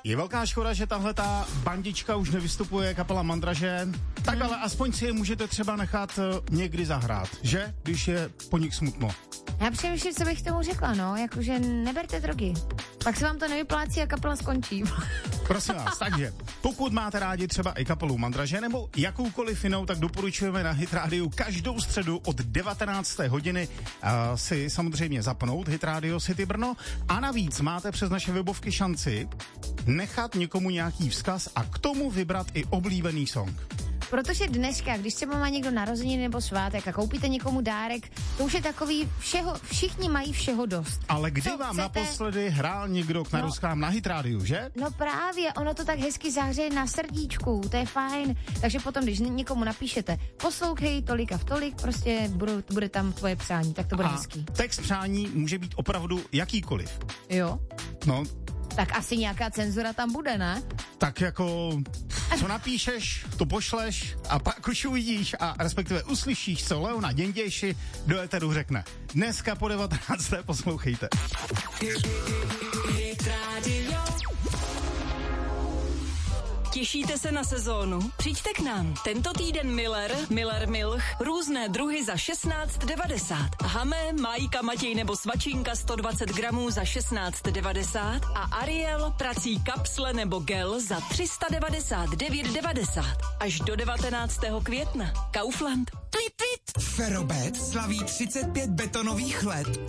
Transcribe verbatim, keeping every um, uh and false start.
Je velká škoda, že tahle ta bandička už nevystupuje, kapela Mandraže, tak ale aspoň si je můžete třeba nechat někdy zahrát, že? Když je po nich smutno. Já přemýšlím, co bych tomu řekla, no, jakože neberte drogy. Pak se vám to nevyplácí a kapela skončí. Prosím vás, takže pokud máte rádi třeba i kapelu Mandraže nebo jakoukoliv jinou, tak doporučujeme na Hit Radio každou středu od devatenácté hodiny uh, si samozřejmě zapnout Hit Radio City Brno a navíc máte přes naše webovky šanci nechat někomu nějaký vzkaz a k tomu vybrat i oblíbený song. Protože dneska, když třeba má někdo narozeniny nebo svátek a koupíte někomu dárek, to už je takový všeho, všichni mají všeho dost. Ale kdy Co vám chcete? naposledy hrál někdo k narozkám no, na Hit Radio, že? No právě, ono to tak hezky zahřeje na srdíčku, to je fajn. Takže potom, když někomu napíšete, poslouchej tolik a v tolik, prostě bude, bude tam tvoje přání, tak to bude a hezký. Text přání může být opravdu jakýkoliv. Jo. No. Tak asi nějaká cenzura tam bude, ne? Tak jako, co napíšeš, to pošleš a pak už uvidíš a respektive uslyšíš, co Leona Děndějši do éteru řekne. Dneska po devatenácté poslouchejte. Těšíte se na sezónu? Přijďte k nám. Tento týden Miller, Miller Milch, různé druhy za šestnáct devadesát. Hamé, Majka, Matěj nebo Svačinka sto dvacet gramů za šestnáct devadesát a Ariel, prací kapsle nebo gel za tři sta devadesát devět devadesát. Až do devatenáctého května. Kaufland. Tweet, tweet. Ferrobet slaví třicet pět betonových let.